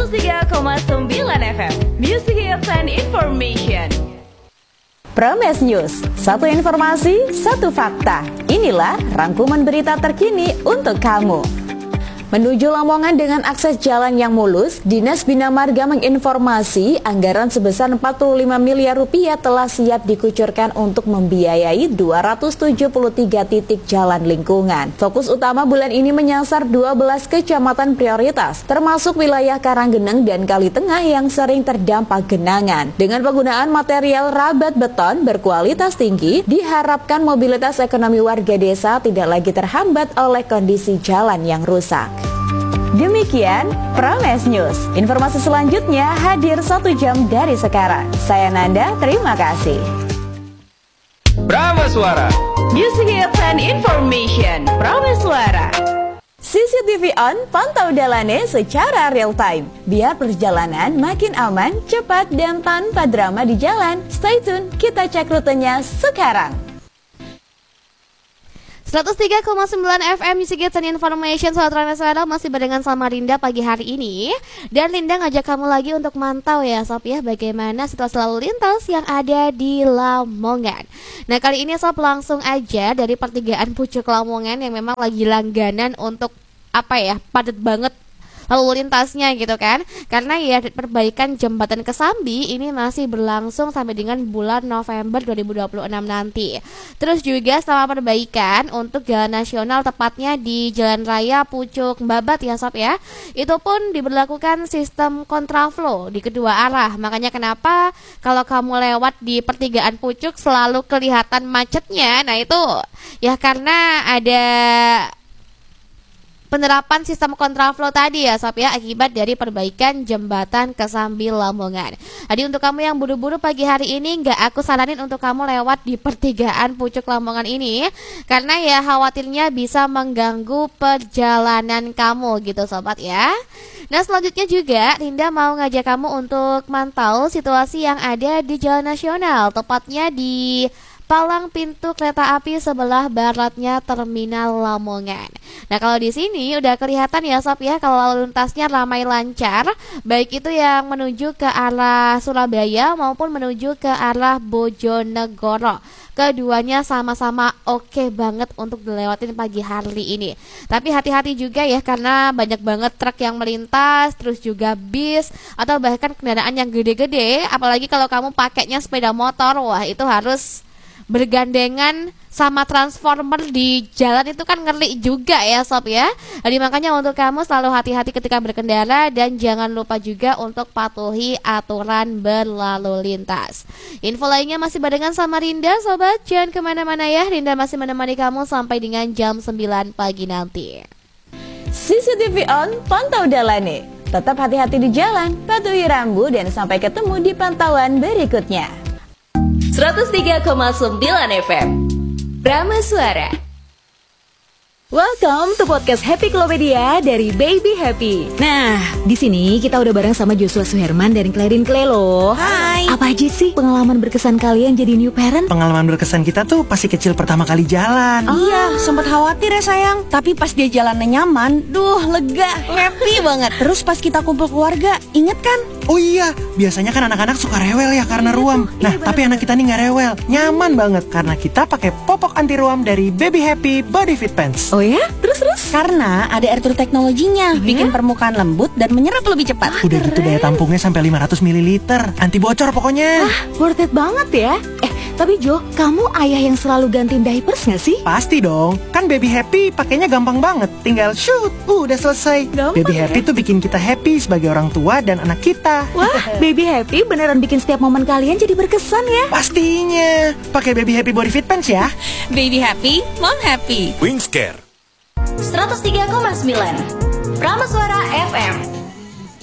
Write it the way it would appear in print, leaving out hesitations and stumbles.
103,9 FM Music Hits and Information. Prames News, satu informasi, satu fakta. Inilah rangkuman berita terkini untuk kamu. Menuju Lamongan dengan akses jalan yang mulus, Dinas Bina Marga menginformasi anggaran sebesar 45 miliar rupiah telah siap dikucurkan untuk membiayai 273 titik jalan lingkungan. Fokus utama bulan ini menyasar 12 kecamatan prioritas, termasuk wilayah Karanggeneng dan Kali Tengah yang sering terdampak genangan. Dengan penggunaan material rabat beton berkualitas tinggi, diharapkan mobilitas ekonomi warga desa tidak lagi terhambat oleh kondisi jalan yang rusak. Demikian Prames News. Informasi selanjutnya hadir 1 jam dari sekarang. Saya Nanda, terima kasih. Prames Suara, Music Hits and Information. Prames Suara. CCTV on, pantau dalane secara real time. Biar perjalanan makin aman, cepat, dan tanpa drama di jalan. Stay tune, kita cek rutenya sekarang. 103,9 FM Music Hits and Information. Sobat Ramadhan masih barengan sama Rinda pagi hari ini. Dan Rinda ngajak kamu lagi untuk mantau ya Sob ya, bagaimana situasi lalu lintas yang ada di Lamongan. Nah kali ini Sob langsung aja dari pertigaan Pucuk Lamongan yang memang lagi langganan untuk padat banget lalu lintasnya gitu kan. Karena ya perbaikan jembatan Kesambi ini masih berlangsung sampai dengan bulan November 2026 nanti. Terus juga selama perbaikan untuk jalan nasional tepatnya di Jalan Raya Pucuk Babat ya Sob ya, itu pun diberlakukan sistem kontraflow di kedua arah. Makanya kenapa kalau kamu lewat di pertigaan Pucuk selalu kelihatan macetnya. Nah itu ya karena ada penerapan sistem kontraflow tadi ya Sob ya, akibat dari perbaikan jembatan Kesambi Lamongan. Jadi untuk kamu yang buru-buru pagi hari ini, nggak aku saranin untuk kamu lewat di pertigaan Pucuk Lamongan ini, karena ya khawatirnya bisa mengganggu perjalanan kamu gitu Sobat ya. Nah selanjutnya juga Rinda mau ngajak kamu untuk mantau situasi yang ada di Jalan Nasional, tepatnya di palang pintu kereta api sebelah baratnya Terminal Lamongan. Nah kalau di sini udah kelihatan ya Sob ya, kalau lalu lintasnya ramai lancar, baik itu yang menuju ke arah Surabaya maupun menuju ke arah Bojonegoro. Keduanya sama-sama oke banget untuk dilewatin pagi hari ini. Tapi hati-hati juga ya, karena banyak banget truk yang melintas, terus juga bis atau bahkan kendaraan yang gede-gede. Apalagi kalau kamu pakainya sepeda motor, wah itu harus bergandengan sama transformer di jalan, itu kan ngeri juga ya Sob ya. Jadi makanya untuk kamu selalu hati-hati ketika berkendara, dan jangan lupa juga untuk patuhi aturan berlalu lintas. Info lainnya masih barengan sama Rinda Sobat, jangan kemana-mana ya. Rinda masih menemani kamu sampai dengan jam 9 pagi nanti. CCTV on, pantau dalane. Tetap hati-hati di jalan, patuhi rambu, dan sampai ketemu di pantauan berikutnya. 103,9 FM Prames Suara. Welcome to podcast Happy Klopedia dari Baby Happy. Nah, di sini kita udah bareng sama Joshua Suherman dan Clarin Clay loh. Hai. Apa aja sih pengalaman berkesan kalian jadi new parent? Pengalaman berkesan kita tuh pasti kecil pertama kali jalan. Iya, sempat khawatir ya sayang. Tapi pas dia jalannya nyaman, lega, happy banget. Terus pas kita kumpul keluarga, inget kan? Oh iya, biasanya kan anak-anak suka rewel ya karena ruam. Nah, tapi anak kita nih nggak rewel, nyaman banget karena kita pakai popok anti ruam dari Baby Happy Body Fit Pants. Oh ya? Terus? Karena ada air tur teknologinya, bikin permukaan lembut dan menyerap lebih cepat. Udah gitu daya tampungnya sampai 500 ml, anti bocor pokoknya. Worth it banget ya. Tapi Jo, kamu ayah yang selalu gantiin diapers nggak sih? Pasti dong, kan Baby Happy pakainya gampang banget, tinggal shoot, udah selesai. Gampang Baby Happy tuh bikin kita happy sebagai orang tua dan anak kita. Wah, Baby Happy beneran bikin setiap momen kalian jadi berkesan ya. Pastinya, pakai Baby Happy Body Fit Pants ya. Baby happy, mom happy. Wingscare 103,9 Prames Suara FM.